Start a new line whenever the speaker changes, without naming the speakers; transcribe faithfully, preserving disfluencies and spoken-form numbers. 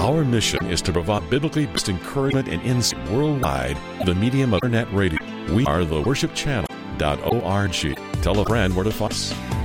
Our mission is to provide biblically based encouragement and insight worldwide through the medium of internet radio. We are the worship channel dot org. Tell a friend where to find us.